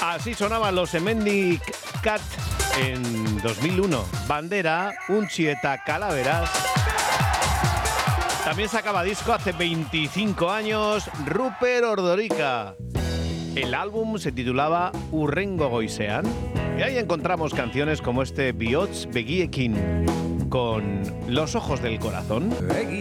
Así sonaban los Hemendik Cat en 2001. Bandera, Untxi eta Calaveras. También sacaba disco hace 25 años Ruper Ordorika. El álbum se titulaba Hurrengo Goizean. Y ahí encontramos canciones como este Bihotz Begiekin, con Los Ojos del Corazón.